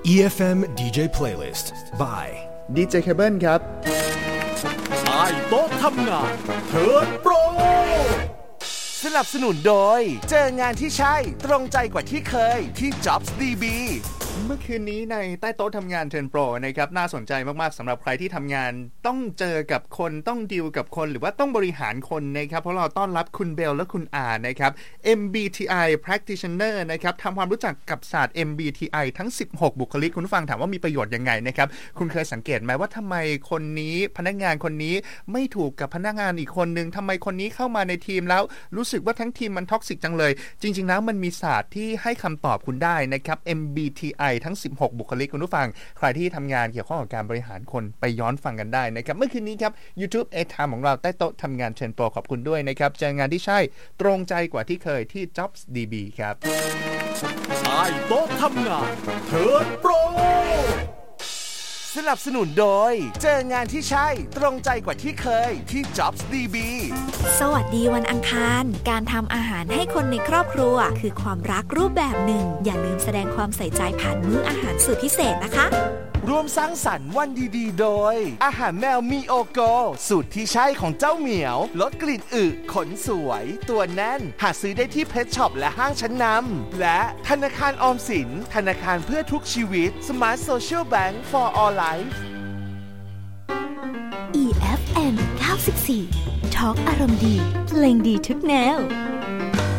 EFM DJ Playlist by DJ Cable ครับใต้โต๊ะทำงานเทิร์นโปรสนับสนุนโดยเจองานที่ใช่ตรงใจกว่าที่เคยที่ Jobs DB เมื่อคืนนี้ในใต้โต๊ะทำงานเทิร์นโปรนะครับน่าสนใจมากๆสำหรับใครที่ทำงานต้องเจอกับคนต้องดีลกับคนหรือว่าต้องบริหารคนนะครับเพราะเราต้อนรับคุณเบลและคุณอานะครับ MBTI Practitioner นะครับทำความรู้จักกับศาสตร์ MBTI ทั้ง16บุคลิกคุณผู้ฟังถามว่ามีประโยชน์ยังไงนะครับคุณเคยสังเกตไหมว่าทำไมคนนี้พนักงานคนนี้ไม่ถูกกับพนักงานอีกคนนึงทำไมคนนี้เข้ามาในทีมแล้วรู้สึกว่าทั้งทีมมันท็อกซิกจังเลยจริงๆแล้วมันมีศาสตร์ที่ให้คำตอบคุณได้นะครับ MBTI ทั้ง16บุคลิกคุณผู้ฟังใครที่ทำงานเกี่ยวข้องกับการบริหารคนไปย้อนฟังกันได้นะครับเมื่อคืนนี้ครับ YouTube A-Time ของเราใต้โต๊ะทำงานเทิร์นโปรขอบคุณด้วยนะครับเจองานที่ใช่ตรงใจกว่าที่เคยที่ Jobs DB ครับใต้โต๊ะทำงานเทิร์นโปรสนับสนุนโดยเจองานที่ใช่ตรงใจกว่าที่เคยที่ Jobs DB สวัสดีวันอังคารการทำอาหารให้คนในครอบครัวคือความรักรูปแบบหนึ่งอย่าลืมแสดงความใส่ใจผ่านมื้ออาหารสุดพิเศษนะคะร่วมสร้างสรรค์วันดีๆโดยอาหารแมวมีโอโกสูตรที่ใช่ของเจ้าเหมียวลดกลิ่นอึขนสวยตัวแน่นหาซื้อได้ที่เพชช็อปและห้างชั้นนำและธนาคารออมสินธนาคารเพื่อทุกชีวิต Smart Social Bank for All Life EFM 94 Talk อารมณ์ดีเพลงดีทุกแนว